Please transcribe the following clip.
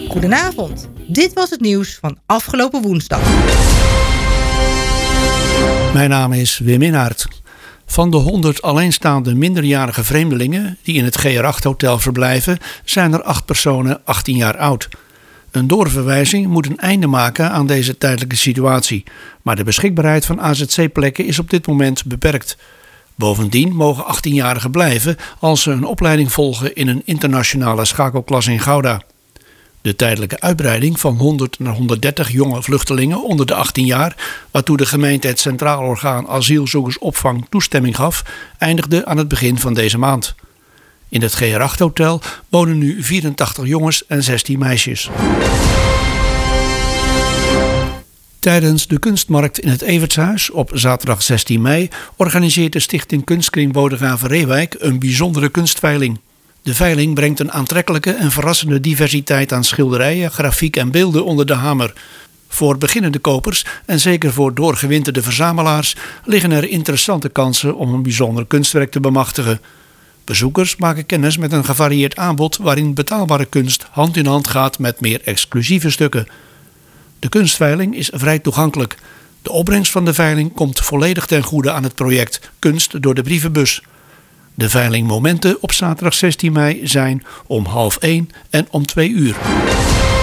Goedenavond, dit was het nieuws van afgelopen woensdag. Mijn naam is Wim Inhaert. Van de 100 alleenstaande minderjarige vreemdelingen die in het GR8 Hotel verblijven, zijn er 8 personen 18 jaar oud. Een doorverwijzing moet een einde maken aan deze tijdelijke situatie, maar de beschikbaarheid van AZC-plekken is op dit moment beperkt. Bovendien mogen 18-jarigen blijven als ze een opleiding volgen in een internationale schakelklas in Gouda. De tijdelijke uitbreiding van 100 naar 130 jonge vluchtelingen onder de 18 jaar, waartoe de gemeente het Centraal Orgaan Asielzoekersopvang toestemming gaf, eindigde aan het begin van deze maand. In het GR8 Hotel wonen nu 84 jongens en 16 meisjes. Tijdens de kunstmarkt in het Evertshuis op zaterdag 16 mei organiseert de Stichting Kunstkring Bodegraven-Reewijk een bijzondere kunstveiling. De veiling brengt een aantrekkelijke en verrassende diversiteit aan schilderijen, grafiek en beelden onder de hamer. Voor beginnende kopers en zeker voor doorgewinterde verzamelaars liggen er interessante kansen om een bijzonder kunstwerk te bemachtigen. Bezoekers maken kennis met een gevarieerd aanbod waarin betaalbare kunst hand in hand gaat met meer exclusieve stukken. De kunstveiling is vrij toegankelijk. De opbrengst van de veiling komt volledig ten goede aan het project Kunst door de brievenbus. De veilingmomenten op zaterdag 16 mei zijn om 12:30 en om 2:00.